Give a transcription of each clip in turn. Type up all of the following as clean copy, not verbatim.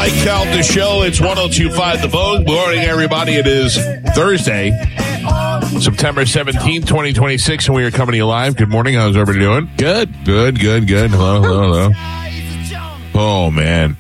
Mike Calta Show. It's 102.5 The Vogue. Good morning, everybody. It is Thursday, September 17th, 2026, and we are coming to you live. Good morning. How's everybody doing? Good. Hello. Oh, man.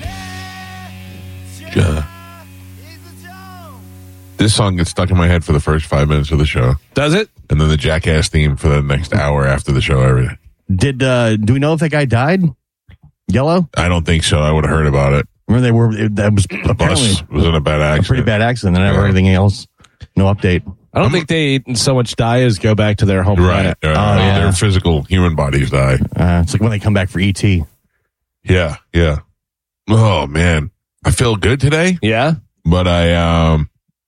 This song gets stuck in my head for the first 5 minutes of the show. Does it? And then the Jackass theme for the next hour after the show. Everything. Do we know if that guy died? Yellow? I don't think so. I would have heard about it. Remember that was The apparently bus was in a bad accident. a pretty bad accident. And everything else, no update. I don't think they so much die as go back to their home planet. Right. Their physical human bodies die. It's like when they come back for E.T. Yeah. Oh, man. I feel good today, Yeah? but I'm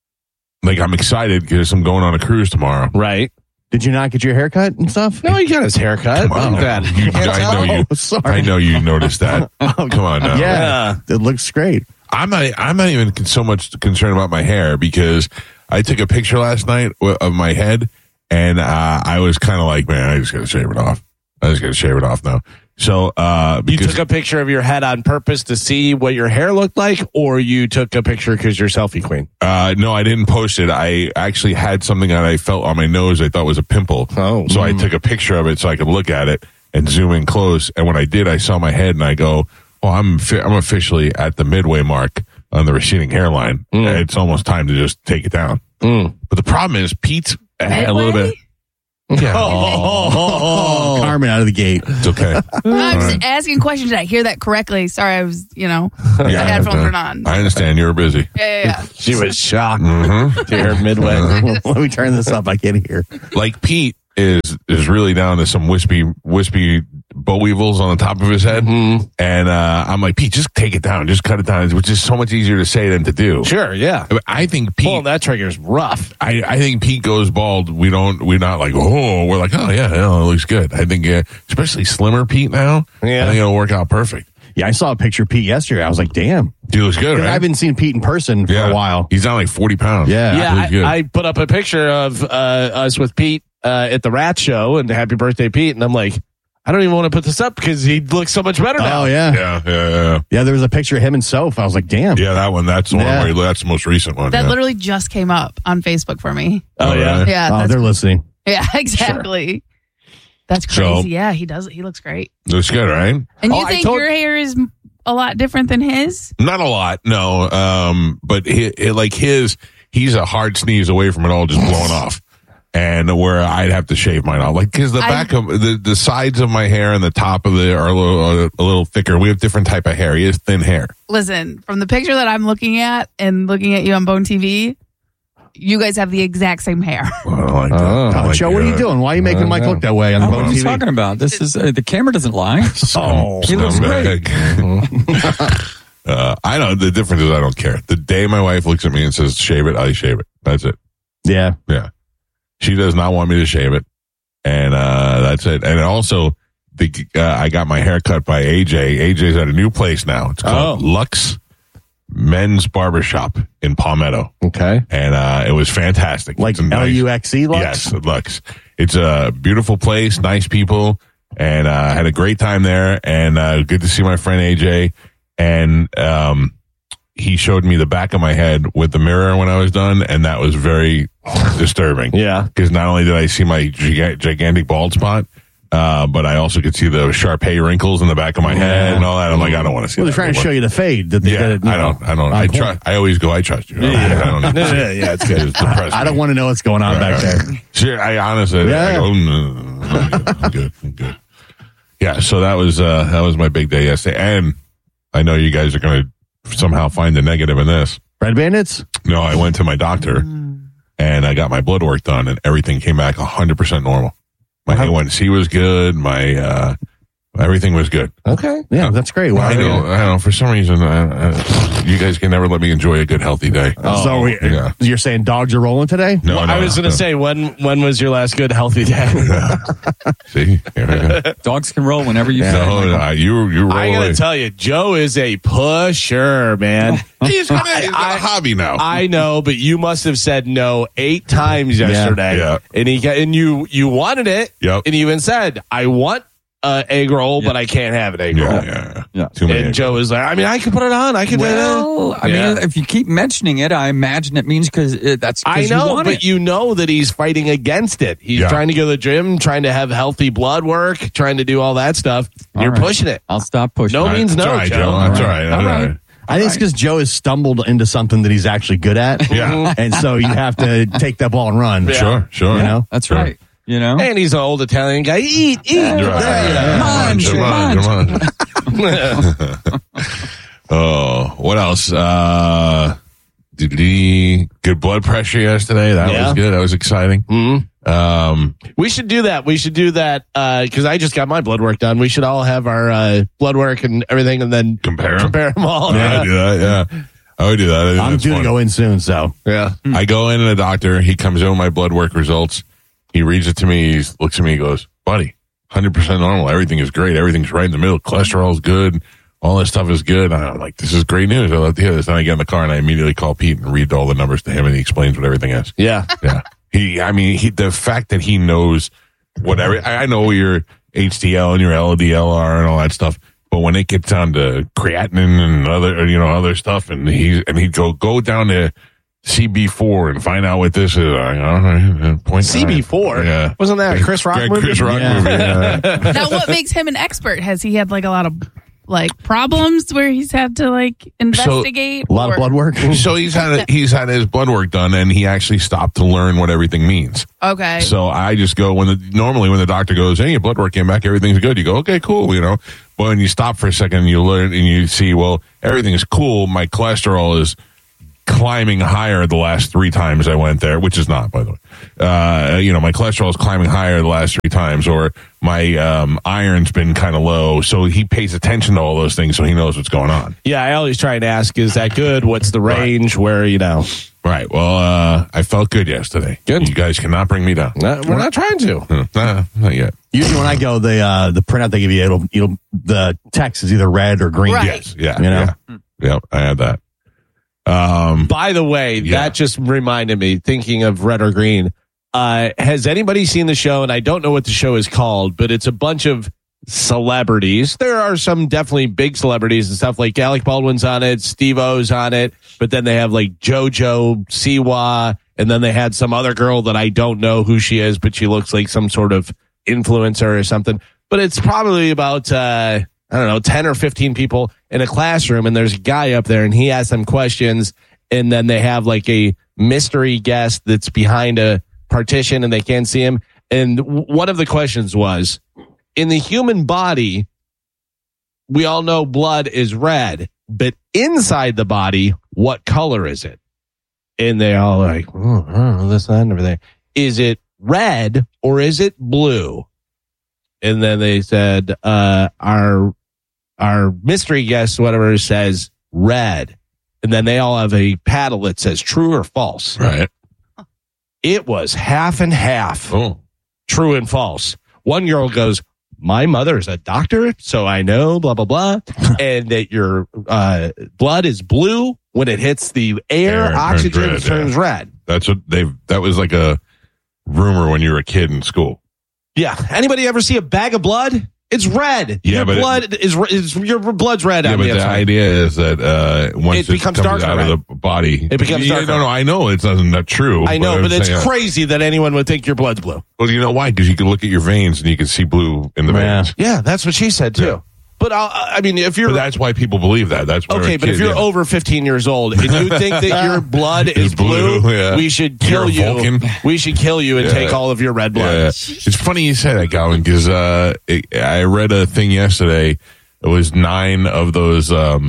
excited because I'm going on a cruise tomorrow. Right. Did you not get your haircut and stuff? No, he got his haircut. Come on. Look at that. I know you noticed that. Come on now. Yeah, it looks great. I'm not even so much concerned about my hair because I took a picture last night of my head and I was kind of like, man, I just got to shave it off now. So, You took a picture of your head on purpose to see what your hair looked like, or you took a picture because you're selfie queen? No, I didn't post it. I actually had something that I felt on my nose I thought was a pimple. Oh. So I took a picture of it so I could look at it and zoom in close. And when I did, I saw my head and I go, oh, I'm officially at the midway mark on the receding hairline. It's almost time to just take it down. But the problem is Pete's a little bit. Yeah. Oh, Carmen out of the gate. It's okay. I'm just asking questions. Did I hear that correctly? Sorry, I was, my headphones were on. I understand. You were busy. Yeah. She was shocked to hear midway. Let me turn this up. I can't hear. Like Pete is really down to some wispy boll weevils on the top of his head. And I'm like, Pete, just take it down. Just cut it down, which is so much easier to say than to do. Sure, yeah. I think Pete... Pulling that trigger is rough. I think Pete goes bald. We're not like, oh, we're like, oh, yeah, it looks good. I think, especially slimmer Pete now, Yeah. I think it'll work out perfect. Yeah, I saw a picture of Pete yesterday. I was like, damn. He looks good, right? I haven't seen Pete in person for a while. He's down like 40 pounds. Yeah. Yeah, I put up a picture of us with Pete at the Rat Show and happy birthday, Pete. And I'm like, I don't even want to put this up because he looks so much better now. Oh, yeah. Yeah. There was a picture of him and Soph. I was like, damn. Yeah, that one. That's the one where that's the most recent one. That literally just came up on Facebook for me. Oh, yeah. Really? Yeah. They're listening. Yeah, exactly. That's crazy. Yeah, he does. He looks great. Looks good, right? And you think your hair is a lot different than his? Not a lot, no. But he's a hard sneeze away from it all just blowing off. And where I'd have to shave mine off, because the back of the sides of my hair and the top of are a little thicker. We have different type of hair. He has thin hair. Listen, from the picture that I'm looking at and looking at you on Bone TV, you guys have the exact same hair. Well, I like that. Joe, what are you doing? Why are you making Mike look that way on What Bone are you TV? talking about? This is the camera doesn't lie. He looks great. I know the difference is I don't care. The day my wife looks at me and says, shave it, I shave it. That's it. Yeah. She does not want me to shave it. And that's it. And also, I got my hair cut by AJ. AJ's at a new place now. It's called Lux Men's Barbershop in Palmetto. Okay. And it was fantastic. Like Luxe Lux? Yes, Lux. It's a beautiful place, nice people, and I had a great time there. And good to see my friend AJ. And he showed me the back of my head with the mirror when I was done, and that was very disturbing. Yeah. Because not only did I see my gigantic bald spot, but I also could see the Sharpay wrinkles in the back of my head and all that. I'm like, I don't want to see that. Well, they're trying to show you the fade. That they did, I don't. I always go, I trust you. I don't know. Yeah, it's good. It's depressing. I don't want to know what's going on back there. Sure, I honestly, I go, I'm good. Yeah, so that was my big day yesterday. And I know you guys are going to somehow find the negative in this. Red Bandits? No, I went to my doctor and I got my blood work done and everything came back 100% normal. My A1C was good. My everything was good. Okay. Yeah, that's great. Well, I know. For some reason, you guys can never let me enjoy a good, healthy day. So you're saying dogs are rolling today? No, I was going to say, when was your last good, healthy day? See? Dogs can roll whenever you say. No, you roll I got to tell you, Joe is a pusher, man. He's got a hobby now. I know, but you must have said no 8 times yesterday. Yeah. And you wanted it. Yep. And you even said, I want egg roll, but I can't have an egg roll. Yeah. Too many. And Joe was like, I mean, I could put it on. I could do Well, I mean, if you keep mentioning it, I imagine it means because that's. I know, you want but it. you know that he's fighting against it. He's trying to go to the gym, trying to have healthy blood work, trying to do all that stuff. All You're right. pushing it. I'll stop pushing. No it. means no, That's all right, Joe. Joe. That's all right. All right. I think it's because Joe has stumbled into something that he's actually good at. Yeah. And so you have to take that ball and run. Sure. You know? That's Sure. right. You know. And he's an old Italian guy. Eat. You're right. Come on. Oh, what else? Did he get blood pressure yesterday? That was good. That was exciting. We should do that. We should do that because I just got my blood work done. We should all have our blood work and everything, and then Compare 'em? them all. Yeah, I do that. Yeah, I would do that. I think I'm that's due to fun. go in soon, so. Yeah. I go in and the doctor, he comes in with my blood work results. He reads it to me. He looks at me. He goes, buddy, 100% normal. Everything is great. Everything's right in the middle. Cholesterol's good. All this stuff is good. And I'm like, this is great news. I love to hear this. Then I get in the car and I immediately call Pete and read all the numbers to him and he explains what everything is. Yeah. Yeah. The fact that he knows whatever, I know your HDL and your LDLR and all that stuff. But when it gets down to creatinine and other stuff, and he'd go down to CB4 and find out what this is. CB4? Yeah. Wasn't that a Chris Rock movie? Chris Rock movie. Yeah. Now, what makes him an expert? Has he had like a lot of like problems where he's had to like investigate? A lot of blood work. So he's had his blood work done, and he actually stopped to learn what everything means. Okay. So I just go normally when the doctor goes, "Hey, your blood work came back, everything's good." You go, "Okay, cool," But when you stop for a second, you learn and you see, well, everything's cool. My cholesterol is climbing higher the last 3 times I went there, which is not, by the way. My cholesterol is climbing higher the last 3 times, or my iron's been kind of low. So he pays attention to all those things, so he knows what's going on. Yeah, I always try and ask, is that good? What's the range? Where, Right. Well, I felt good yesterday. Good. You guys cannot bring me down. we're not trying to. Nah, not yet. Usually when I go, the printout they give you, the text is either red or green. Right. Yes. Yeah. You know? Yeah. Yep. I had that. By the way, Yeah. that just reminded me, thinking of red or green, has anybody seen the show? And I don't know what the show is called, but it's a bunch of celebrities. There are some definitely big celebrities and stuff, like Alec Baldwin's on it, Steve-O's on it, but then they have like JoJo Siwa, and then they had some other girl that I don't know who she is, but she looks like some sort of influencer or something. But it's probably about 10 or 15 people in a classroom, and there's a guy up there and he asks them questions, and then they have like a mystery guest that's behind a partition and they can't see him. And one of the questions was, in the human body, we all know blood is red, but inside the body, what color is it? And they all like, I don't know, this and everything. Is it red or is it blue? And then they said, our mystery guest, whatever, says red. And then they all have a paddle that says true or false. Right. It was half and half. Oh. True and false. One girl goes, my mother's a doctor, so I know, blah, blah, blah. And that your blood is blue. When it hits the air, it oxygen turns red. That's what that was like a rumor when you were a kid in school. Yeah. Anybody ever see a bag of blood? It's red. Yeah, your but blood is your blood's red. Yeah, on but the the outside. idea is that once It becomes comes darker out red. of the body, It becomes darker. No, I know it's not true. I know, I'm but it's saying, crazy that anyone would think your blood's blue. Well, you know why? Because you can look at your veins and you can see blue in the Yeah. veins. Yeah, that's what she said too. Yeah. But I mean, if you're But that's why people believe that. That's why okay, a but if kid, you're yeah. over 15 years old and you think that your blood is blue, yeah. we should You're kill a you. Vulcan. We should kill you and Yeah. take all of your red blood. Yeah. It's funny you say that, Calvin, because I read a thing yesterday. It was 9 of those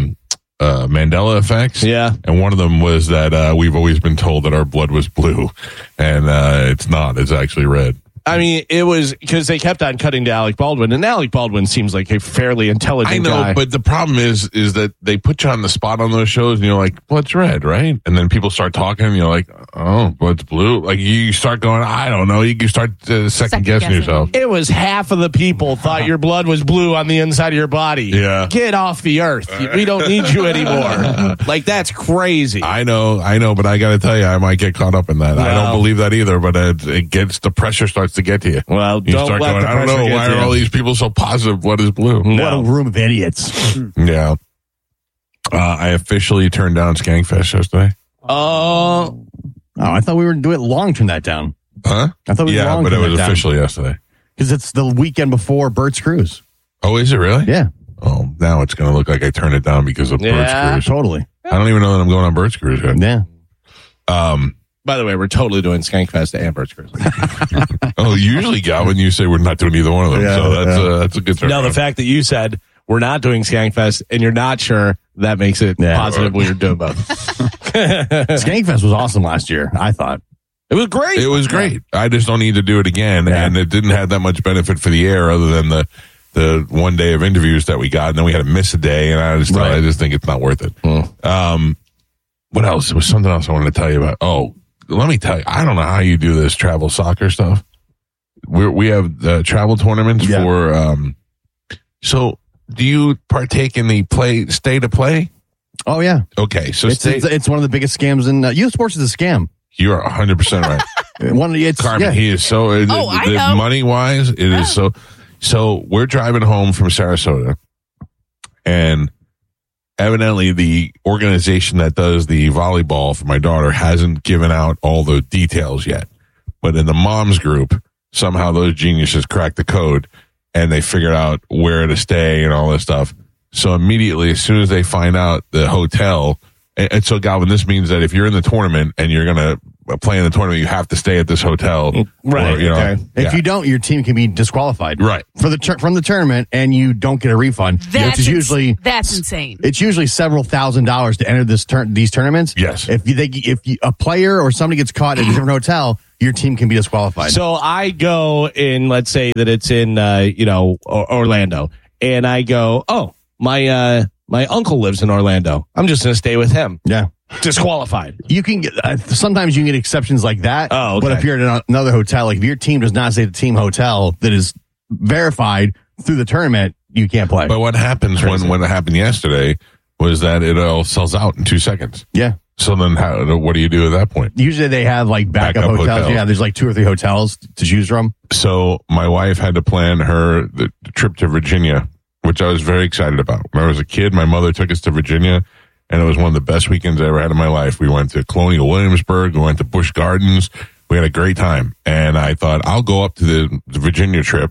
Mandela effects. Yeah. And one of them was that we've always been told that our blood was blue, and it's not. It's actually red. I mean, it was because they kept on cutting to Alec Baldwin, and Alec Baldwin seems like a fairly intelligent I know, guy. but the problem is that they put you on the spot on those shows, and you're like, blood's red, right? And then people start talking, and you're like, oh, blood's blue. Like, you start going, I don't know. You start second guessing yourself. It was half of the people thought your blood was blue on the inside of your body. Yeah. Get off the earth. We don't need you anymore. Like, that's crazy. I know, but I got to tell you, I might get caught up in that. I Well. don't believe that either, but it gets, the pressure starts starts to get to you. Well, You don't start let going, the I don't pressure know, get why to are you. all these people so positive? What is blue? What a room of idiots. Yeah. I officially turned down Skankfest yesterday. Oh, I thought we were doing it long. Turn that down. Huh? I thought we were Yeah, long. but it turn was that down. official yesterday. Because it's the weekend before Bert's Cruise. Oh, is it really? Yeah, Oh, now it's going to look like I turned it down because of Yeah. Bert's Cruise. totally. I don't even know that I'm going on Bert's Cruise yet. Yeah. by the way, we're totally doing Skankfest and Bert's Cruise. Oh, usually, Galvin, you say we're not doing either one of them. Yeah, So that's a good turn. No, the fact that you said we're not doing Skankfest and you're not sure, that makes it Yeah. positive we're doing both. Skankfest was awesome last year, I thought. It was great. It was great. I just don't need to do it again. Yeah. And it didn't have that much benefit for the air other than the 1 day of interviews that we got. And then we had to miss a day. And I just thought, Right. I just think it's not worth it. What else? There was something else I wanted to tell you about. Oh, let me tell you. I don't know how you do this travel soccer stuff. We have the travel tournaments Yeah. for, so do you partake in the stay to play? Oh, yeah. Okay. So It's one of the biggest scams in youth sports is a scam. you're 100% right. Carmen, yeah. he is so I know. money wise, it is so we're driving home from Sarasota, and evidently the organization that does the volleyball for my daughter hasn't given out all the details yet. But in the moms group, somehow those geniuses cracked the code and they figured out where to stay and all this stuff. So immediately, as soon as they find out the hotel, and so Galvin, this means that if you're in the tournament and you're going to play in the tournament, you have to stay at this hotel. Right, Or, you know, okay. If yeah. you don't, your team can be disqualified. Right. From the tournament, and you don't get a refund. That's which is usually that's insane. It's usually several $1,000s to enter these tournaments. Yes. If a player or somebody gets caught at a different hotel, your team can be disqualified. So I go in, let's say that it's in, Orlando, and I go, oh, my uncle lives in Orlando. I'm just going to stay with him. yeah. Disqualified. You can get sometimes you can get exceptions like that. Oh, okay. But if you're at another hotel, like if your team does not stay at the team hotel that is verified through the tournament, you can't play. But what happens when it happened yesterday was that it all sells out in 2 seconds. yeah. So then what do you do at that point? Usually they have like backup hotels. Yeah, there's like 2 or 3 hotels to choose from. So my wife had to plan the trip to Virginia, which I was very excited about. When I was a kid, my mother took us to Virginia, and it was one of the best weekends I ever had in my life. We went to Colonial Williamsburg. We went to Busch Gardens. We had a great time. And I thought, I'll go up to the Virginia trip,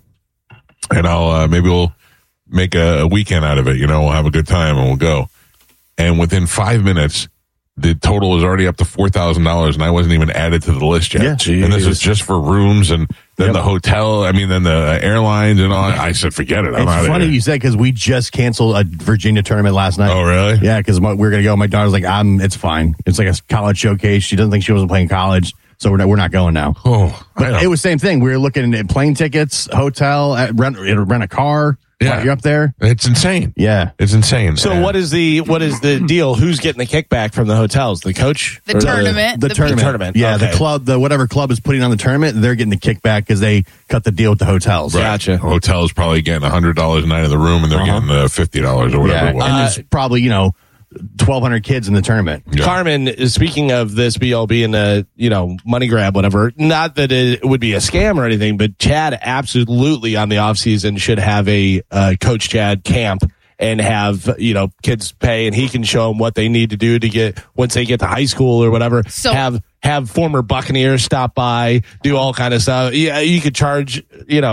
and maybe we'll make a weekend out of it. We'll have a good time, and we'll go. And within 5 minutes, the total was already up to $4,000, and I wasn't even added to the list yet. Yeah. And this is just for rooms, and then the hotel. Then the airlines and all. I said, forget it. I'm out It's of funny here. you said because we just canceled a Virginia tournament last night. Oh, really? Yeah, because we were going to go. My daughter's like, it's fine. It's like a college showcase. She doesn't think she wasn't playing college, so we're not going now. Oh, But it was same thing. We were looking at plane tickets, hotel, rent a car. Yeah. You're up there. It's insane. Yeah. It's insane. So And what is the deal? Who's getting the kickback from the hotels? The coach? The Or tournament. The tournament. Yeah, Okay. the club, whatever club is putting on the tournament, they're getting the kickback because they cut the deal with the hotels. Right. Gotcha. Hotel's probably getting $100 a night in the room, and they're getting $50 or whatever Yeah. it was. And there's probably, 1,200 kids in the tournament. Yeah. Carmen, speaking of this BL being a, money grab, whatever, not that it would be a scam or anything, but Chad absolutely on the off season should have a Coach Chad camp and have, kids pay, and he can show them what they need to do to get, once they get to high school or whatever, So- have former Buccaneers stop by, do all kind of stuff. Yeah, you could charge,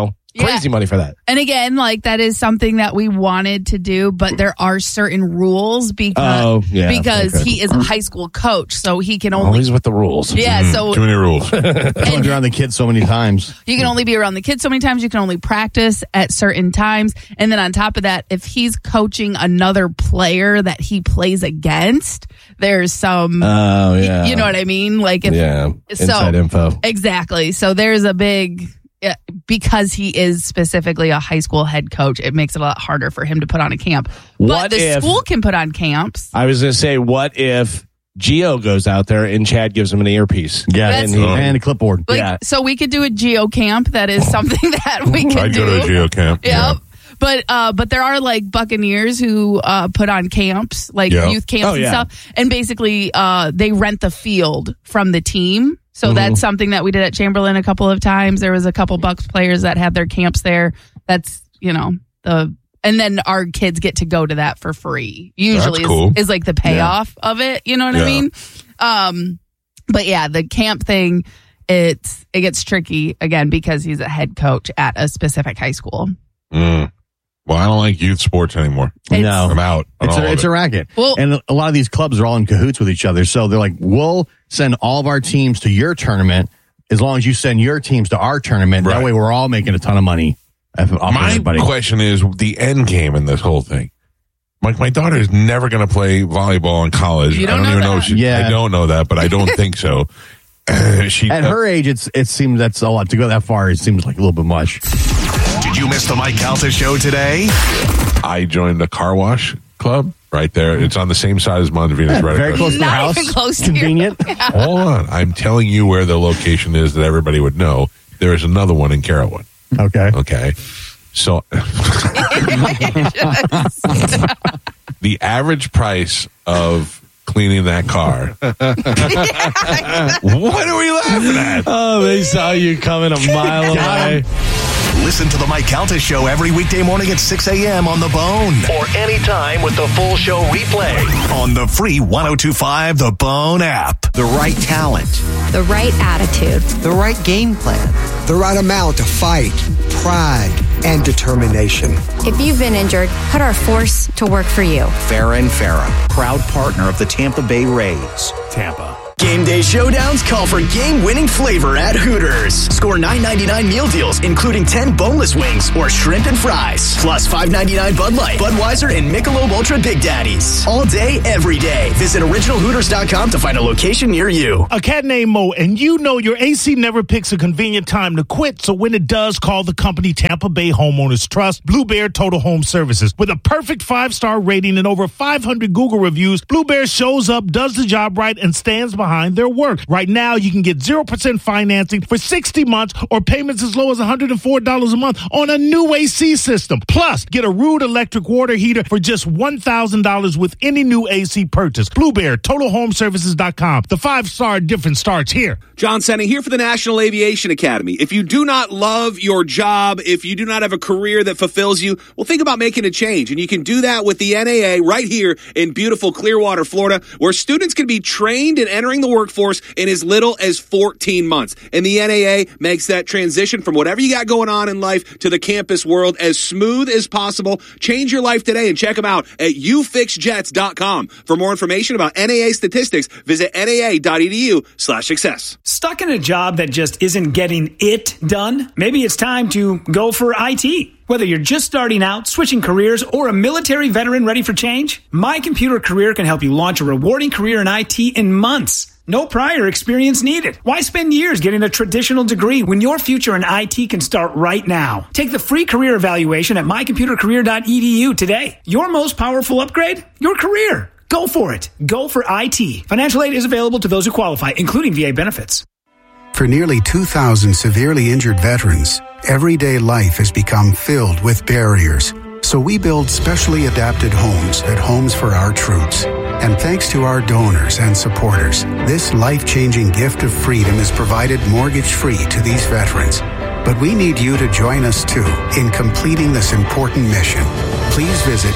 crazy money for that. And again, like that is something that we wanted to do, but there are certain rules because okay. he is a high school coach, so he can only Always with the rules. so Too many rules. Going around the kids so many times. you can only be around the kids so many times. You can only practice at certain times. And then on top of that, if he's coaching another player that he plays against, there's some, Oh, yeah. you know what I mean? Like, if, Yeah. So- Inside info. exactly. So there's a big, because he is specifically a high school head coach, it makes it a lot harder for him to put on a camp. What But the if- school can put on camps. I was going to say, what if Gio goes out there and Chad gives him an earpiece? Yeah. That's- And a clipboard. Like, Yeah. so we could do a geo camp. That is something that we could I'd do. go to a geo camp. Yep. But there are like Buccaneers who put on camps, like youth camps and stuff, and basically they rent the field from the team. So that's something that we did at Chamberlain a couple of times. There was a couple Bucs players that had their camps there. That's and then our kids get to go to that for free. Usually is like the payoff of it. You know what I mean? But yeah, the camp thing, it gets tricky again because he's a head coach at a specific high school. Well, I don't like youth sports anymore. No, I'm out. It's a racket. Well, and a lot of these clubs are all in cahoots with each other. So they're like, we'll send all of our teams to your tournament as long as you send your teams to our tournament. That way we're all making a ton of money. My question is the end game in this whole thing. My daughter is never going to play volleyball in college. You don't I don't even know. I don't know that, but I don't think so. At her age, it seems that's a lot. To go that far, it seems like a little bit much. Did you miss the Mike Calta show today? I joined a car wash club right there. It's on the same side as Mont Venus. Right very close to the Not house. even close Convenient. to you. Hold on. I'm telling you where the location is that everybody would know. There is another one in Carrollwood. Okay. So the average price of cleaning that car. What are we laughing at? Oh, they saw you coming a mile away. Listen to the Mike Calta show every weekday morning at 6 a.m. on The Bone. Or anytime with the full show replay on the free 102.5 The Bone app. The right talent. The right attitude. The right game plan. The right amount of fight, pride, and determination. If you've been injured, put our force to work for you. Farrah and Farrah, proud partner of the Tampa Bay Rays. Tampa. Game day showdowns call for game-winning flavor at Hooters. Score $9.99 meal deals, including 10 boneless wings or shrimp and fries. Plus $5.99 Bud Light, Budweiser, and Michelob Ultra Big Daddies. All day, every day. Visit originalhooters.com to find a location near you. A cat named Mo, and you know your AC never picks a convenient time to quit, so when it does, call the company Tampa Bay Homeowners Trust, Blue Bear Total Home Services. With a perfect 5-star rating and over 500 Google reviews, Blue Bear shows up, does the job right, and stands behind their work. Right now, you can get 0% financing for 60 months or payments as low as $104 a month on a new AC system. Plus, get a Rude electric water heater for just $1,000 with any new AC purchase. Blue Bear, TotalHomeServices.com. The 5-star difference starts here. John Senna here for the National Aviation Academy. If you do not love your job, if you do not have a career that fulfills you, well, think about making a change. And you can do that with the NAA right here in beautiful Clearwater, Florida, where students can be trained and entering the workforce in as little as 14 months. And the NAA makes that transition from whatever you got going on in life to the campus world as smooth as possible. Change your life today and check them out at ufixjets.com. For more information about NAA statistics, visit naa.edu/success. Stuck in a job that just isn't getting it done? Maybe it's time to go for IT. Whether you're just starting out, switching careers, or a military veteran ready for change, My Computer Career can help you launch a rewarding career in IT in months. No prior experience needed. Why spend years getting a traditional degree when your future in IT can start right now? Take the free career evaluation at mycomputercareer.edu today. Your most powerful upgrade? Your career. Go for it. Go for IT. Financial aid is available to those who qualify, including VA benefits. For nearly 2,000 severely injured veterans, everyday life has become filled with barriers. So we build specially adapted homes at Homes for Our Troops. And thanks to our donors and supporters, this life-changing gift of freedom is provided mortgage-free to these veterans. But we need you to join us, too, in completing this important mission. Please visit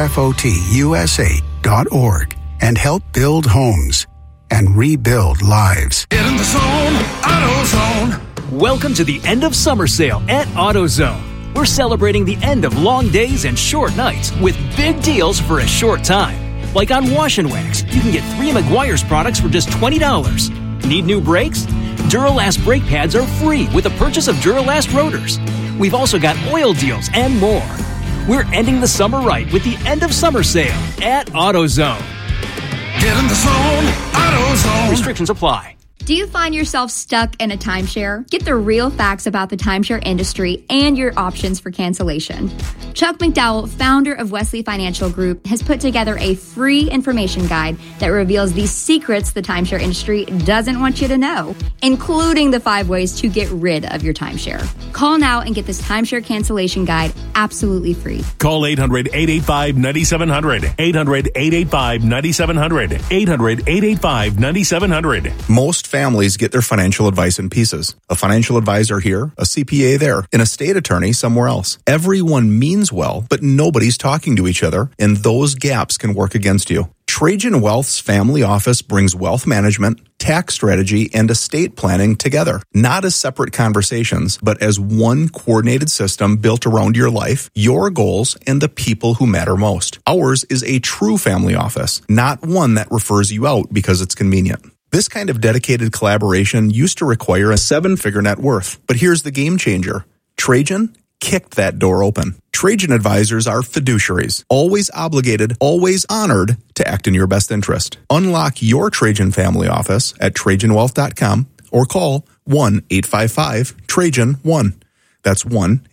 hfotusa.org and help build homes and rebuild lives. Get in the zone, AutoZone. Welcome to the end of summer sale at AutoZone. We're celebrating the end of long days and short nights with big deals for a short time. Like on Wash and Wax, you can get 3 Meguiar's products for just $20. Need new brakes? Duralast brake pads are free with the purchase of Duralast rotors. We've also got oil deals and more. We're ending the summer right with the end of summer sale at AutoZone. Get in the zone, AutoZone. Restrictions apply. Do you find yourself stuck in a timeshare? Get the real facts about the timeshare industry and your options for cancellation. Chuck McDowell, founder of Wesley Financial Group, has put together a free information guide that reveals the secrets the timeshare industry doesn't want you to know, including the 5 ways to get rid of your timeshare. Call now and get this timeshare cancellation guide absolutely free. Call 800-885-9700. 800-885-9700. 800-885-9700. Most families get their financial advice in pieces. A financial advisor here, a CPA there, an estate attorney somewhere else. Everyone means well, but nobody's talking to each other, and those gaps can work against you. Trajan Wealth's family office brings wealth management, tax strategy, and estate planning together, not as separate conversations, but as one coordinated system built around your life, your goals, and the people who matter most. Ours is a true family office, not one that refers you out because it's convenient. This kind of dedicated collaboration used to require a 7-figure net worth, but here's the game changer. Trajan kicked that door open. Trajan advisors are fiduciaries, always obligated, always honored to act in your best interest. Unlock your Trajan family office at TrajanWealth.com or call 1-855-TRAJAN-1. That's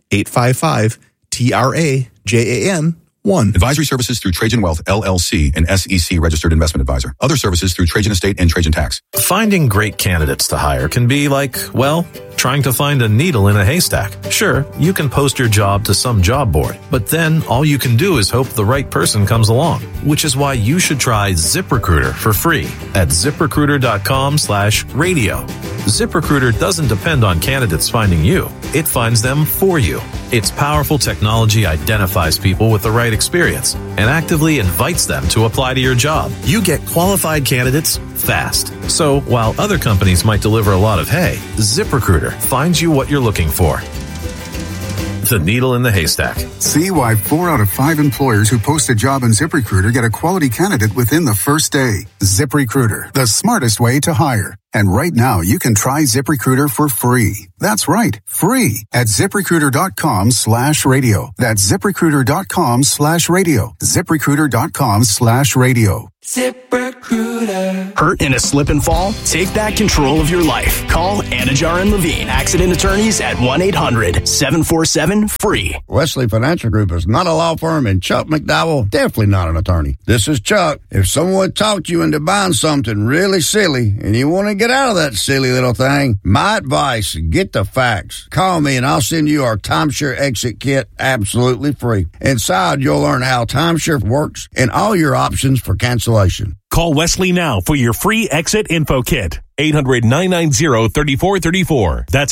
1-855-TRAJAN-1. Advisory services through Trajan Wealth, LLC, an SEC registered investment advisor. Other services through Trajan Estate and Trajan Tax. Finding great candidates to hire can be like, well, trying to find a needle in a haystack. Sure, you can post your job to some job board, but then all you can do is hope the right person comes along, which is why you should try ZipRecruiter for free at ZipRecruiter.com/radio. ZipRecruiter doesn't depend on candidates finding you. It finds them for you. Its powerful technology identifies people with the right experience and actively invites them to apply to your job. You get qualified candidates fast. So while other companies might deliver a lot of hay, ZipRecruiter finds you what you're looking for. The needle in the haystack. See why 4 out of 5 employers who post a job in ZipRecruiter get a quality candidate within the first day. ZipRecruiter, the smartest way to hire. And right now, you can try ZipRecruiter for free. That's right, free at ZipRecruiter.com/radio. That's ZipRecruiter.com/radio. ZipRecruiter.com/radio. ZipRecruiter. Hurt in a slip and fall? Take back control of your life. Call Anajar and Levine, accident attorneys at 1-800-747-FREE. Wesley Financial Group is not a law firm, and Chuck McDowell, definitely not an attorney. This is Chuck. If someone talked you into buying something really silly and you want to get out of that silly little thing, my advice, get the facts. Call me and I'll send you our timeshare exit kit absolutely free. Inside, you'll learn how timeshare works and all your options for cancellation. Call Wesley now for your free exit info kit. 800-990-3434. That's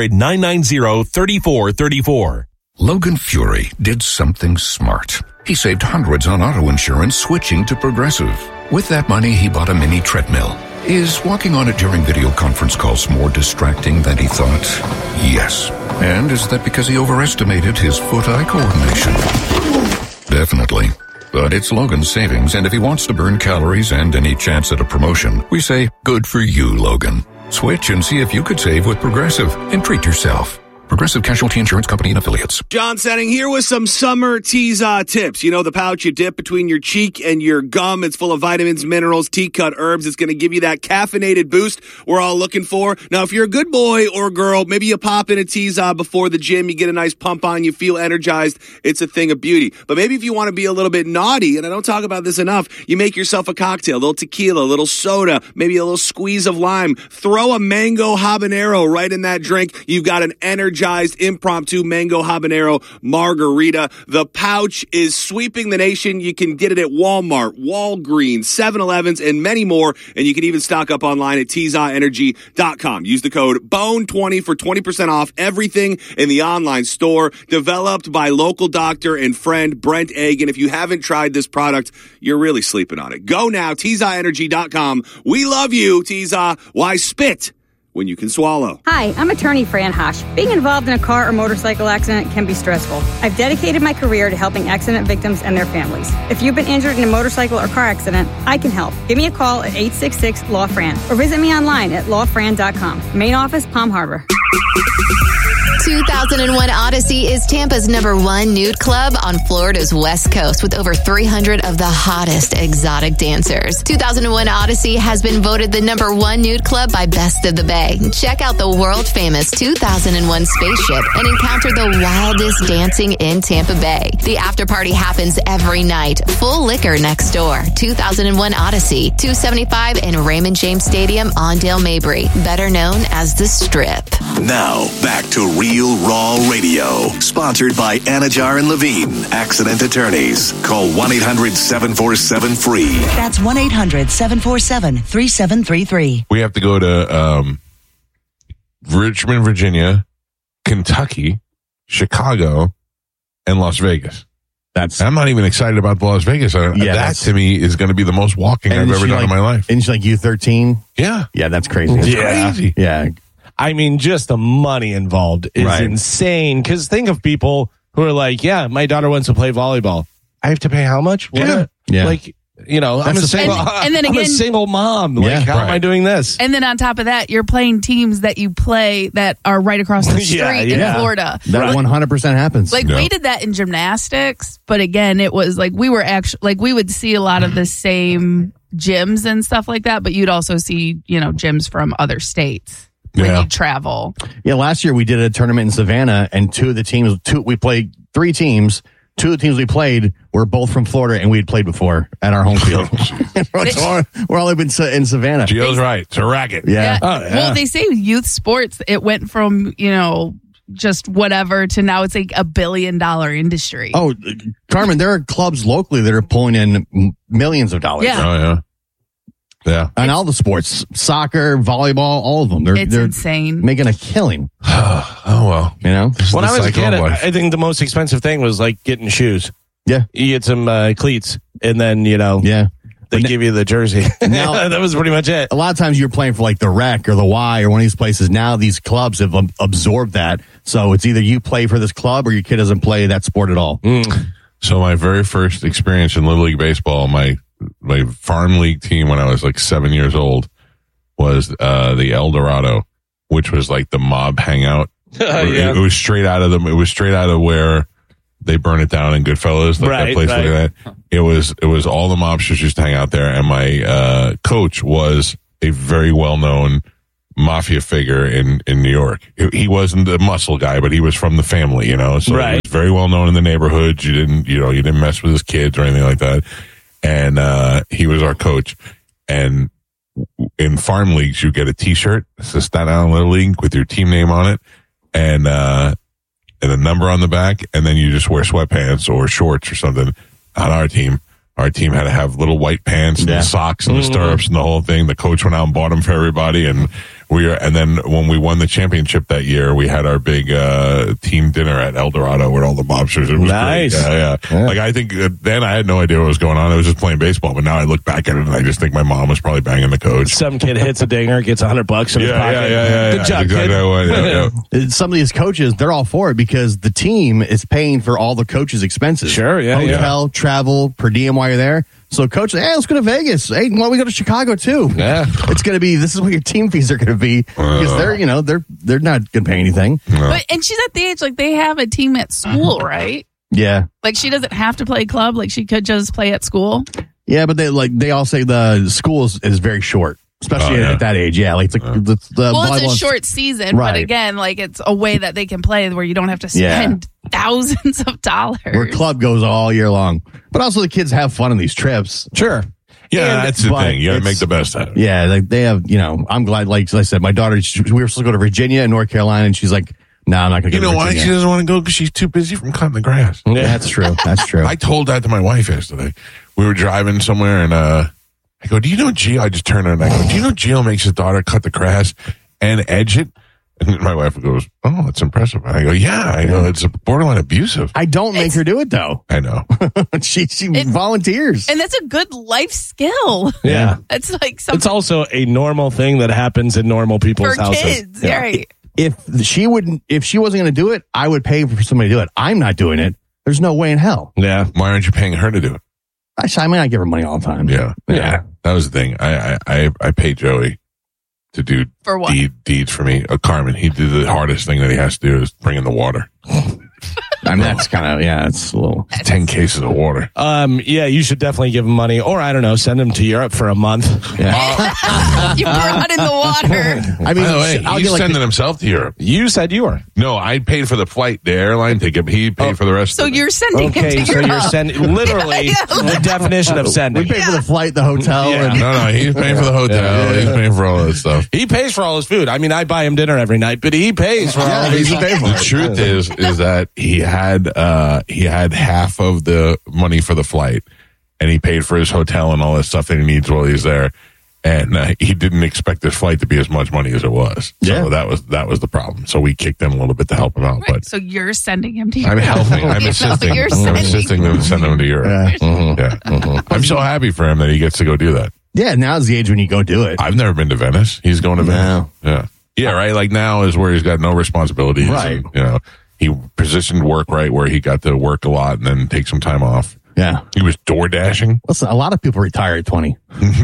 800-990-3434. Logan Fury did something smart. He saved hundreds on auto insurance switching to Progressive. With that money, he bought a mini treadmill. Is walking on it during video conference calls more distracting than he thought? Yes. And is that because he overestimated his foot-eye coordination? Definitely. But it's Logan's savings, and if he wants to burn calories and any chance at a promotion, we say, good for you, Logan. Switch and see if you could save with Progressive and treat yourself. Progressive Casualty Insurance Company and Affiliates. John Setting here with some summer Teza tips. You know the pouch you dip between your cheek and your gum. It's full of vitamins, minerals, tea-cut herbs. It's going to give you that caffeinated boost we're all looking for. Now, if you're a good boy or girl, maybe you pop in a Teza before the gym. You get a nice pump on. You feel energized. It's a thing of beauty. But maybe if you want to be a little bit naughty, and I don't talk about this enough, you make yourself a cocktail, a little tequila, a little soda, maybe a little squeeze of lime. Throw a mango habanero right in that drink. You've got an energized impromptu mango habanero margarita. The pouch is sweeping the nation. You can get it at Walmart, Walgreens, 7-Elevens, and many more. And you can even stock up online at TezaEnergy.com. Use the code BONE20 for 20% off everything in the online store. Developed by local doctor and friend Brent Egg. And if you haven't tried this product, you're really sleeping on it. Go now, TezaEnergy.com. We love you, Teza. Why spit when you can swallow? Hi, I'm attorney Fran Hosh. Being involved in a car or motorcycle accident can be stressful. I've dedicated my career to helping accident victims and their families. If you've been injured in a motorcycle or car accident, I can help. Give me a call at 866-LAW-FRAN or visit me online at lawfran.com. Main office, Palm Harbor. 2001 Odyssey is Tampa's #1 nude club on Florida's West Coast with over 300 of the hottest exotic dancers. 2001 Odyssey has been voted the #1 nude club by Best of the Bay. Check out the world-famous 2001 spaceship and encounter the wildest dancing in Tampa Bay. The after party happens every night. Full liquor next door. 2001 Odyssey, 275 in Raymond James Stadium on Dale Mabry, better known as The Strip. Now, back to Real Raw Radio. Sponsored by Anajar and Levine, accident attorneys. Call 1-800-747-FREE. That's 1-800-747-3733. We have to go to Richmond, Virginia, Kentucky, Chicago, and Las Vegas. I'm not even excited about the Las Vegas. That to me is going to be the most walking I've ever done in my life. And she's like U13? Yeah. Yeah, that's crazy. It's crazy. Yeah. I mean, just the money involved is insane. Because think of people who are like, yeah, my daughter wants to play volleyball. I have to pay how much? Yeah. Like, I'm a single, and then I'm a again, single mom. Like, how am I doing this? And then on top of that, you're playing teams that you play that are right across the street in Florida. That 100% happens. Like we did that in gymnastics, but again, it was like we were actually like we would see a lot of the same gyms and stuff like that, but you'd also see gyms from other states when you travel. Yeah, last year we did a tournament in Savannah, and we played 3 teams. 2 of the teams we played were both from Florida, and we had played before at our home field. We're all in Savannah. Gio's right. It's a racket. Yeah. Well, they say youth sports, it went from, just whatever to now it's like $1 billion industry. Oh, Carmen, there are clubs locally that are pulling in millions of dollars. Yeah. Oh, yeah. Yeah. And all the sports, soccer, volleyball, all of them. They're insane. Making a killing. Oh, well. When I was a kid, I think the most expensive thing was like getting shoes. Yeah. You get some cleats and then, they give you the jersey. Now, that was pretty much it. A lot of times you're playing for like the Rec or the Y or one of these places. Now these clubs have absorbed that. So it's either you play for this club or your kid doesn't play that sport at all. So my very first experience in Little League Baseball, my farm league team when I was like 7 years old was the El Dorado, which was like the mob hangout. It was straight out of where they burn it down in Goodfellas, like that place like that. It was all the mobsters used to hang out there, and my coach was a very well known mafia figure in New York. He wasn't the muscle guy, but he was from the family, so he was very well known in the neighborhood. You didn't mess with his kids or anything like that. And he was our coach. And in farm leagues, you get a T-shirt. It's the Staten Island Little League with your team name on it, and a number on the back. And then you just wear sweatpants or shorts or something. On our team had to have little white pants and the socks and the stirrups and the whole thing. The coach went out and bought them for everybody, and then when we won the championship that year, we had our big team dinner at El Dorado with all the mobsters. It was nice. Great. Yeah. Like I think then I had no idea what was going on. I was just playing baseball, but now I look back at it and I just think my mom was probably banging the coach. Some kid hits a dinger, gets $100 in his pocket. Yeah. Good job, kid. Some of these coaches, they're all for it because the team is paying for all the coaches' expenses. Sure, hotel, travel, per diem while you're there. So coach, hey, let's go to Vegas. Hey, why don't we go to Chicago too? Yeah. It's going to be, this is what your team fees are going to be because they're not going to pay anything. And she's at the age, like they have a team at school, right? Yeah. Like she doesn't have to play club. Like she could just play at school. Yeah. But they all say the school is very short. Especially at that age, yeah. Like it's a short season, but again, like it's a way that they can play where you don't have to spend thousands of dollars. Where club goes all year long, but also the kids have fun on these trips. Sure, yeah, that's the thing. You got to make the best out of it. Yeah, like they have. I'm glad. Like as I said, my daughter, we were supposed to go to Virginia and North Carolina, and she's like, "No, I'm not going to go." You know why she doesn't want to go? Because she's too busy from cutting the grass. Yeah, that's true. That's true. I told that to my wife yesterday. We were driving somewhere and I go, do you know Gio? I just turned her and I go, do you know Gio makes his daughter cut the grass and edge it? And my wife goes, oh, that's impressive. And I go, yeah. I go, it's borderline abusive. I don't make her do it though. I know. she volunteers. And that's a good life skill. Yeah. It's like something. It's also a normal thing that happens in normal people's for houses. Kids, right. If she wasn't going to do it, I would pay for somebody to do it. I'm not doing it. There's no way in hell. Yeah. Why aren't you paying her to do it? I mean, I give her money all the time. Yeah. That was the thing. I pay Joey to do For what? deeds for me. Carmen, he did the hardest thing that he has to do is bring in the water. I mean, that's kind of, it's a little. 10 cases of water. Yeah, you should definitely give him money, or I don't know, send him to Europe for a month. Yeah. You brought in the water. I mean, by the way, he's sending himself to Europe. You said you were. No, I paid for the flight, the airline ticket. He paid for the rest So of it. you're sending him to Okay, so Europe. you're sending, literally, the definition of sending. We pay for the flight, the hotel. Yeah. And No, he's paying for the hotel. He's paying for all that stuff. He pays for all his food. I mean, I buy him dinner every night, but he pays for all of his food. The truth is that he had half of the money for the flight, and he paid for his hotel and all that stuff that he needs while he's there. And he didn't expect this flight to be as much money as it was. So that was the problem. So we kicked him a little bit to help him out. But So you're sending him to Europe. I'm helping. I'm assisting. You're I'm sending assisting them to send him to Europe. I'm so happy for him that he gets to go do that. Yeah, now's the age when you go do it. I've never been to Venice. He's going to Venice. Yeah, right. Like now is where he's got no responsibilities. Right. And, he positioned work right where he got to work a lot and then take some time off. Yeah. He was door dashing. Listen, a lot of people retire at 20.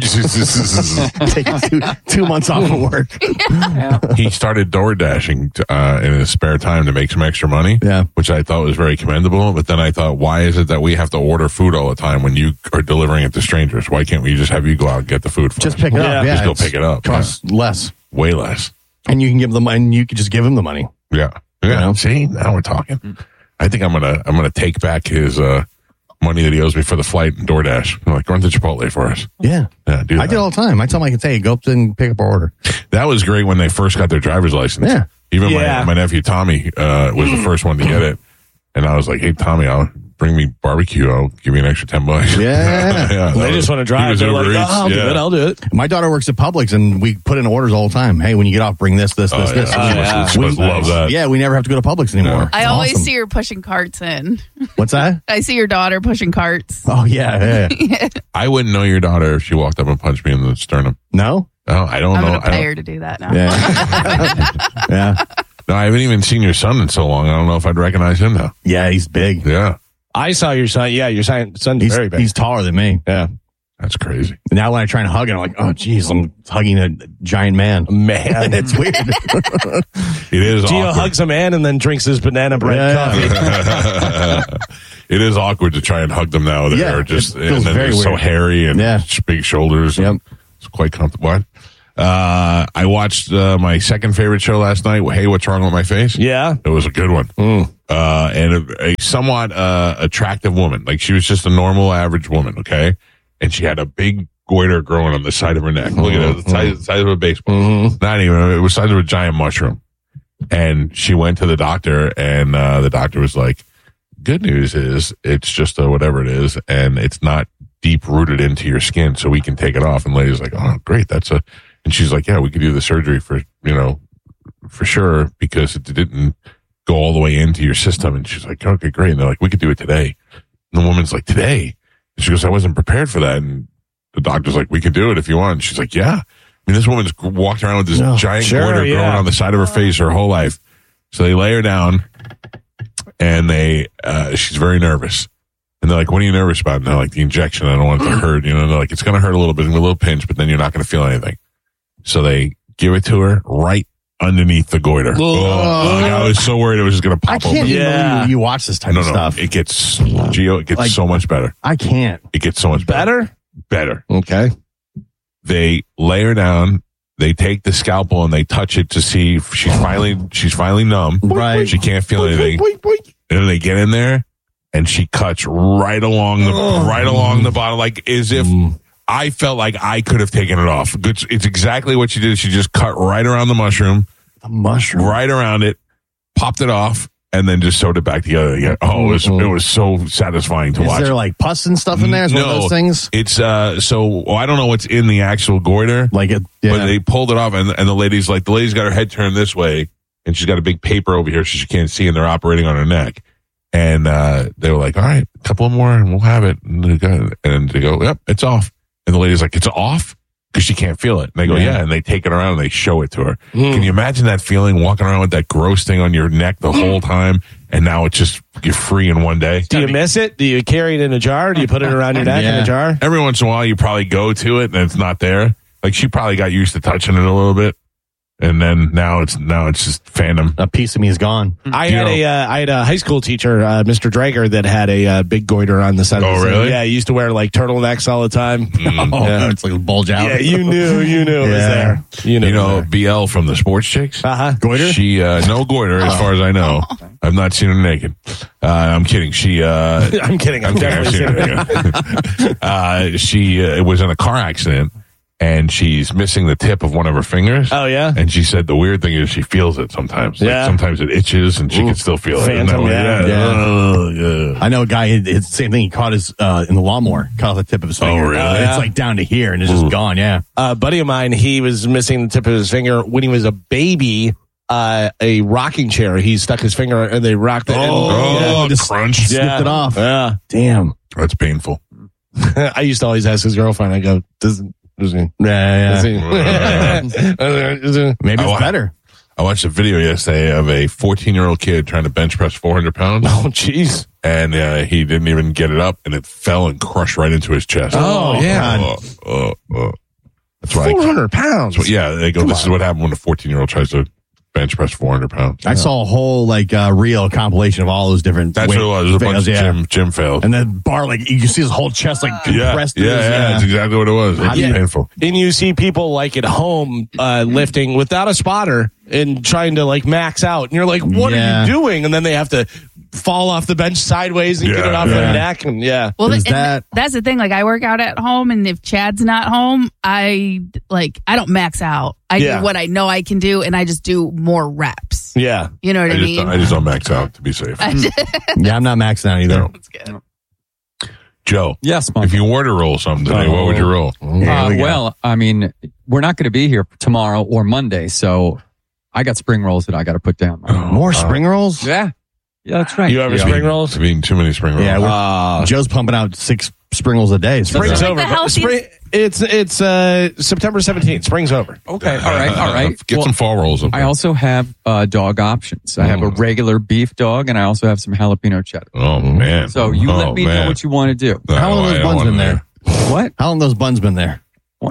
Take 2 months off of work. He started door dashing in his spare time to make some extra money. Yeah. Which I thought was very commendable. But then I thought, why is it that we have to order food all the time when you are delivering it to strangers? Why can't we just have you go out and get the food for Just us? pick it up. Yeah, Just go pick it up. Costs less. Way less. And you can give them, and you can just give him the money. Yeah. See, now we're talking. I think I'm gonna take back his money that he owes me for the flight and DoorDash. I'm like, run to Chipotle for us. Yeah. Do I that. do it all the time. I tell them I can say, go up and pick up our order. That was great when they first got their driver's license. Yeah. Even my nephew Tommy was the first one to get it. And I was like, hey, Tommy, I'll bring me barbecue. I'll give you an extra $10. Yeah. They just want to drive. They're like, I'll do it. My daughter works at Publix, and we put in orders all the time. Hey, when you get off, bring this. She must love that. Yeah, we never have to go to Publix anymore. I It's always awesome. see her pushing carts in. What's that? I see your daughter pushing carts. Oh, yeah. I wouldn't know your daughter if she walked up and punched me in the sternum. No? Oh, I don't I'm know. going to pay her to do that now. Yeah. No, I haven't even seen your son in so long. I don't know if I'd recognize him now. Yeah, he's big. Yeah. I saw your son. Yeah, your son's very big. He's taller than me. Yeah. That's crazy. Now when I try to hug him, I'm like, oh, geez, I'm hugging a giant man. Man. It's weird. It is Gio awkward. hugs a man and then drinks his banana bread coffee. It is awkward to try and hug them now. They're just, it feels and then very they're so weird. hairy and Yeah. big shoulders. Yep. It's quite comfortable. What? I watched my second favorite show last night. Hey, What's Wrong with My Face? Yeah. It was a good one. And a somewhat attractive woman. Like she was just a normal, average woman, okay? And she had a big goiter growing on the side of her neck. Look at it, the size of a baseball. Not even, it was the size of a giant mushroom. And she went to the doctor, and the doctor was like, good news is it's just a whatever it is, and it's not deep rooted into your skin, so we can take it off. And the lady's like, oh, great. And she's like, yeah, we could do the surgery for sure, because it didn't go all the way into your system. And she's like, okay, great. And they're like, we could do it today. And the woman's like, today? And she goes, I wasn't prepared for that. And the doctor's like, we can do it if you want. And she's like, yeah. I mean, this woman's walked around with this giant goiter growing on the side of her face her whole life. So they lay her down, and she's very nervous. And they're like, what are you nervous about? And they're like, the injection. I don't want it to hurt. They're like, it's going to hurt a little bit, a little pinch, but then you're not going to feel anything. So they give it to her right underneath the goiter. I was so worried it was just going to pop open. I can't even believe you watch this type of stuff. It gets so much better. I can't. It gets so much better. Better. Okay. They lay her down. They take the scalpel and they touch it to see if she's finally numb. Right. She can't feel anything. And then they get in there, and she cuts right along the bottom, like as if I felt like I could have taken it off. It's exactly what she did. She just cut right around the mushroom. Right around it, popped it off, and then just sewed it back together again. Oh, it was so satisfying to watch. Is there like pus and stuff in there? Is one of those things? It's I don't know what's in the actual goiter. Like it, but they pulled it off, and the lady's got her head turned this way, and she's got a big paper over here so she can't see, and they're operating on her neck. And they were like, all right, a couple more and we'll have it. And they go, yep, it's off. And the lady's like, it's off? Because she can't feel it. And they go, yeah. And they take it around and they show it to her. Can you imagine that feeling, walking around with that gross thing on your neck the whole time? And now it's just, you're free in one day. Do you miss it? Do you carry it in a jar? Do you put it around your neck in a jar? Every once in a while, you probably go to it and it's not there. Like she probably got used to touching it a little bit. And then now it's just fandom. A piece of me is gone. I had a high school teacher, Mr. Drager, that had a big goiter on the side. Oh, of his really? head. Yeah, he used to wear like turtlenecks all the time. It's like a bulge out. Yeah, you knew it was there. You know BL from the Sports Chicks. Goiter. She no goiter as far as I know. I've not seen her naked. I'm kidding. She. I'm kidding. I'm definitely seen her naked. She was in a car accident. And she's missing the tip of one of her fingers. Oh, yeah? And she said the weird thing is she feels it sometimes. Yeah. Like sometimes it itches and she can still feel it. Phantom, Yeah. I know a guy, it's the same thing. He caught his, in the lawnmower, caught the tip of his finger. Oh, really? It's like down to here and it's just gone, yeah. A buddy of mine, he was missing the tip of his finger when he was a baby. A rocking chair. He stuck his finger and they rocked it. Just crunch. Snipped it off. Yeah. Damn. That's painful. I used to always ask his girlfriend, I go, Yeah. Maybe it's better. I watched a video yesterday of a 14-year-old kid trying to bench press 400 pounds. Oh, jeez. And he didn't even get it up, and it fell and crushed right into his chest. Oh, yeah. That's why 400 pounds. They go, this is what happened when a 14-year-old tries to bench press 400 pounds. I saw a whole reel compilation of all those different. That's what it was. It was a bunch of gym fails. And then Bar, you can see his whole chest compressed. Yeah, that's exactly what it was. It's painful. And you see people at home lifting without a spotter and trying to max out. And you're like, what are you doing? And then they have to fall off the bench sideways and get it off their neck. And well, that's the thing. I work out at home, and if Chad's not home, I don't max out. I do what I know I can do, and I just do more reps. Yeah, you know what I mean. I just don't max out to be safe. Yeah, I'm not maxing out either. That's good. Joe, yes, Monkey. If you were to roll something today, what would you roll? Well, I mean, we're not going to be here tomorrow or Monday, so I got spring rolls that I got to put down. More spring rolls? Yeah, that's right. You ever spring rolls? I've eaten too many spring rolls. Yeah, Joe's pumping out 6 spring rolls a day. Spring's over. It's September 17th. Spring's over. Okay, all right. Get some fall rolls. I also have dog options. I have a regular beef dog, and I also have some jalapeno cheddar. Oh man! So you let me know what you want to do. How long have those buns been there? What? How long have those buns been there? What?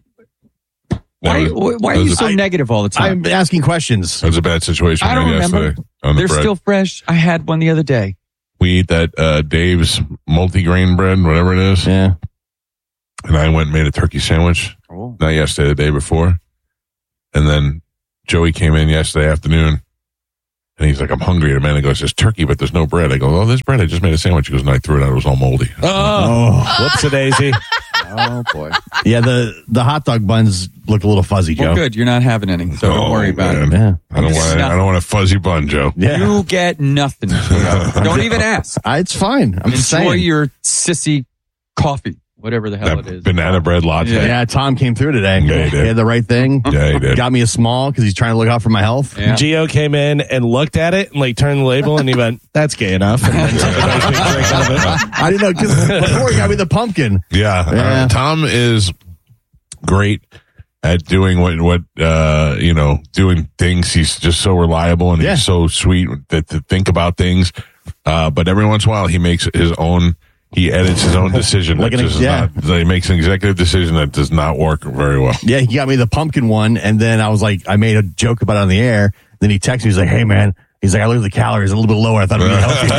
Why are you so negative all the time? I'm asking questions. That was a bad situation. I don't remember. Yesterday on They're the bread. still fresh. I had one the other day. We eat that Dave's multi-grain bread, whatever it is. Yeah. And I went and made a turkey sandwich. Oh. Not yesterday, the day before. And then Joey came in yesterday afternoon. And he's like, I'm hungry. And the man goes, there's turkey, but there's no bread. I go, oh, there's bread. I just made a sandwich. He goes, and I threw it out. It was all moldy. Whoops-a-daisy. Oh, boy. Yeah, the hot dog buns look a little fuzzy, Joe. Well, good. You're not having any, so don't worry about it. Yeah. I don't want a fuzzy bun, Joe. Yeah. You get nothing. Don't even ask. It's fine. I'm just saying. Enjoy your sissy coffee, whatever the hell it is. Banana bread latte. Yeah, Tom came through today. Yeah, he did. He had the right thing. Yeah, he did. Got me a small because he's trying to look out for my health. Yeah. Gio came in and looked at it and turned the label and he went, that's gay enough. And then took a nice big drink out of it. I didn't know because before he got me the pumpkin. Yeah. Tom is great at doing what doing things. He's just so reliable and he's so sweet to think about things. But every once in a while he makes he edits his own decision. He makes an executive decision that does not work very well. Yeah, he got me the pumpkin one, and then I was like, I made a joke about it on the air. Then he texted me, he's like, hey, man. He's like, I looked at the calories a little bit lower. I thought it would be healthy.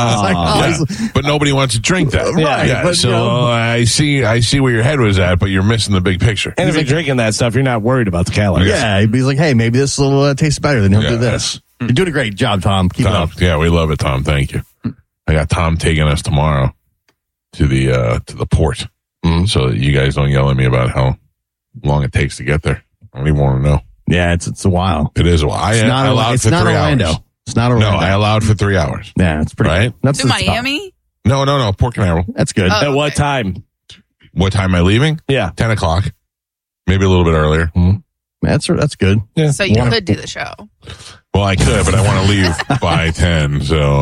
I was like, But nobody wants to drink that. Right, Yeah. but, So I see where your head was at, but you're missing the big picture. And if you're drinking that stuff, you're not worried about the calories. Yeah, he's like, hey, maybe this will taste better. Then he'll do this. You're doing a great job, Tom. Keep it up. Yeah, we love it, Tom. Thank you. I got Tom taking us tomorrow to the port, so that you guys don't yell at me about how long it takes to get there. I don't even want to know. Yeah, it's a while. It is a while. I allowed for 3 Orlando. hours. It's not Orlando. No, I allowed for 3 hours. Yeah, it's pretty. Right? That's To Miami? No, Port Canaveral. That's good. Oh, At what time? What time am I leaving? Yeah. 10 o'clock. Maybe a little bit earlier. That's good. Yeah. So you could do the show. Well, I could, but I want to leave by 10. So,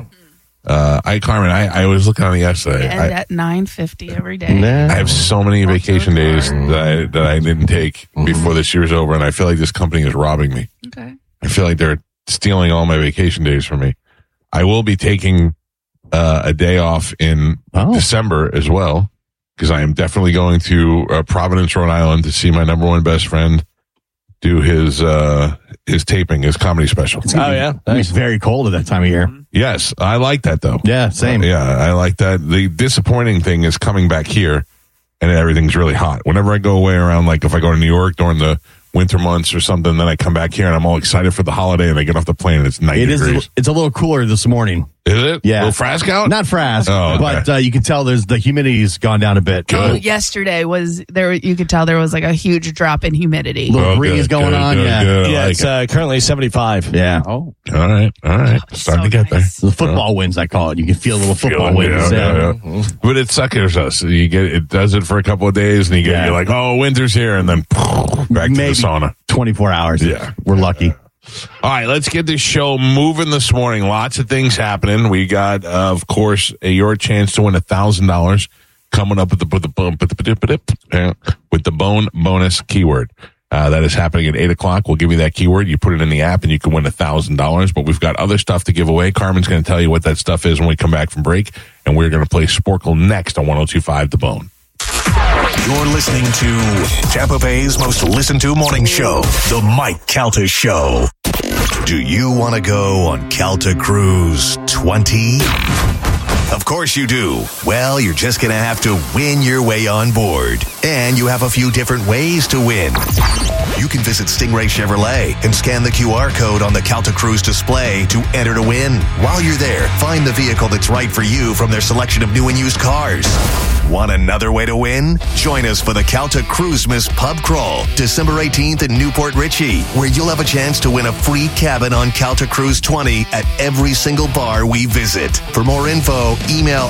Carmen, I was looking on it yesterday. And at 9:50 every day. I have so many vacation days that I didn't take before this year's over, and I feel like this company is robbing me. Okay. I feel like they're stealing all my vacation days from me. I will be taking a day off in December as well. because I am definitely going to Providence, Rhode Island to see my number one best friend do his taping, his comedy special. It's very cold at that time of year. Yes, I like that though. Yeah, same. I like that. The disappointing thing is coming back here and everything's really hot. Whenever I go away around, like if I go to New York during the winter months or something, then I come back here and I'm all excited for the holiday and I get off the plane and it's 90 degrees. It's a little cooler this morning. Is it? Yeah. A little Frask out? Not Frask, okay. but you can tell the humidity's gone down a bit. Yesterday was there. You could tell there was like a huge drop in humidity. Little breeze going on. Yeah, it's currently 75. Yeah. Oh. All right. Starting to get there. The football winds, I call it. You can feel a little football winds. Yeah. But it suckers us. It does it for a couple of days and you're like, oh, winter's here, and then back to the sauna. 24 hours. Yeah. We're lucky. All right, let's get this show moving this morning. Lots of things happening. We got, of course, your chance to win $1,000 coming up with the bone bonus keyword. That is happening at 8 o'clock. We'll give you that keyword. You put it in the app and you can win $1,000. But we've got other stuff to give away. Carmen's going to tell you what that stuff is when we come back from break. And we're going to play Sporkle next on 102.5 The Bone. You're listening to Tampa Bay's most listened to morning show, The Mike Calta Show. Do you want to go on Calta Cruise 20? Of course you do. Well, you're just going to have to win your way on board. And you have a few different ways to win. You can visit Stingray Chevrolet and scan the QR code on the Calta Cruise display to enter to win. While you're there, find the vehicle that's right for you from their selection of new and used cars. Want another way to win? Join us for the Calta Cruisemas Pub Crawl, December 18th in Newport Richey, where you'll have a chance to win a free cabin on Calta Cruise 20 at every single bar we visit. For more info, email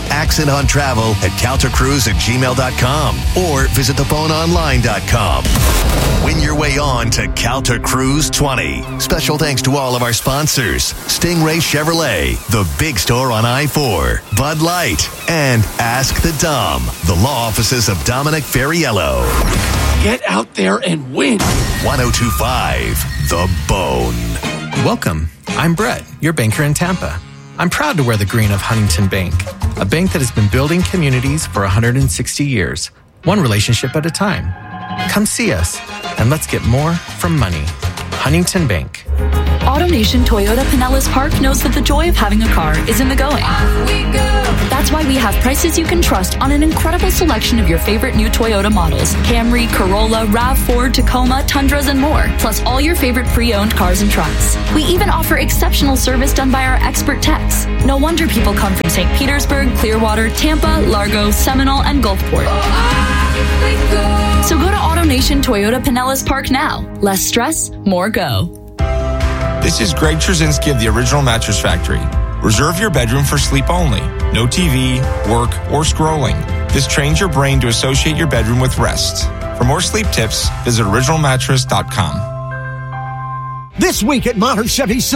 accenthunttravel@caltacruise@gmail.com or visit theboneonline.com. Win your way on to Calta Cruise 20. Special thanks to all of our sponsors: Stingray Chevrolet, The Big Store on I-4, Bud Light, and Ask the Dom, the law offices of Dominic Ferriello. Get out there and win. 102.5 The Bone. Welcome. I'm Brett, your banker in Tampa. I'm proud to wear the green of Huntington Bank, a bank that has been building communities for 160 years, one relationship at a time. Come see us, and let's get more from money. Huntington Bank. AutoNation Toyota Pinellas Park knows that the joy of having a car is in the going. That's why we have prices you can trust on an incredible selection of your favorite new Toyota models: Camry, Corolla, RAV4, Tacoma, Tundras, and more, plus all your favorite pre-owned cars and trucks. We even offer exceptional service done by our expert techs. No wonder people come from St. Petersburg, Clearwater, Tampa, Largo, Seminole, and Gulfport. So go to AutoNation Toyota Pinellas Park now. Less stress, more go. This is Greg Trzynski of the Original Mattress Factory. Reserve your bedroom for sleep only. No TV, work, or scrolling. This trains your brain to associate your bedroom with rest. For more sleep tips, visit originalmattress.com. This week at Modern Chevy